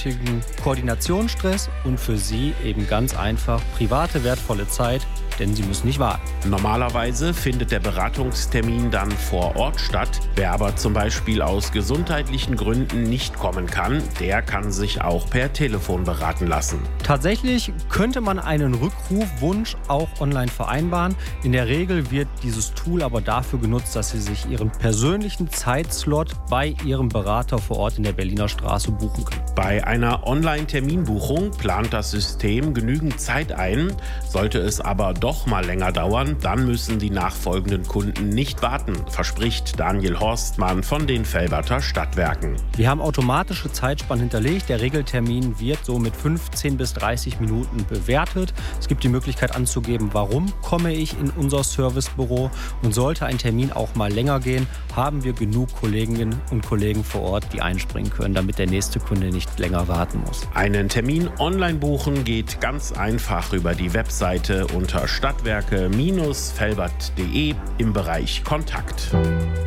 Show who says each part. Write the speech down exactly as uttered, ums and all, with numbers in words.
Speaker 1: unnötigen Koordinationsstress und für Sie eben ganz einfach private, wertvolle Zeit, denn Sie müssen nicht warten.
Speaker 2: Normalerweise findet der Beratungstermin dann vor Ort statt. Wer aber zum Beispiel aus gesundheitlichen Gründen nicht kommen kann, der kann sich auch per Telefon beraten lassen.
Speaker 1: Tatsächlich könnte man einen Rückrufwunsch auch online vereinbaren. In der Regel wird dieses Tool aber dafür genutzt, dass Sie sich Ihren persönlichen Zeitslot bei Ihrem Berater vor Ort in der Berliner Straße buchen können.
Speaker 2: Bei einer Online-Terminbuchung plant das System genügend Zeit ein. Sollte es aber doch mal länger dauern, dann müssen die nachfolgenden Kunden nicht warten, verspricht Daniel Horstmann von den Velberter Stadtwerken.
Speaker 1: Wir haben automatische Zeitspannen hinterlegt. Der Regeltermin wird so mit fünfzehn bis dreißig Minuten bewertet. Es gibt die Möglichkeit anzugeben, warum komme ich in unser Servicebüro. Und sollte ein Termin auch mal länger gehen, haben wir genug Kolleginnen und Kollegen vor Ort, die einspringen können, damit der nächste Kunde nicht länger warten muss.
Speaker 2: Einen Termin online buchen geht ganz einfach über die Webseite unter stadtwerke Bindestrich velbert punkt de im Bereich Kontakt.